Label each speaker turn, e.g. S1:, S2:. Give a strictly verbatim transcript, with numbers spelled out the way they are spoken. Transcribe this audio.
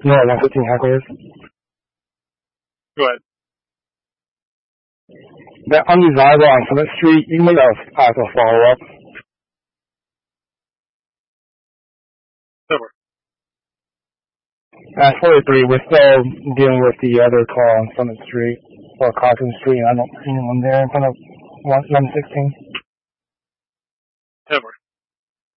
S1: No, one fifteen Hackworth.
S2: Go ahead.
S1: That undesirable on Summit Street, you can make that as a follow-up.
S2: Over.
S1: At forty-three, we're still dealing with the other call on Summit Street or Cotton Street. I don't see anyone there in front of one sixteen.
S2: Over.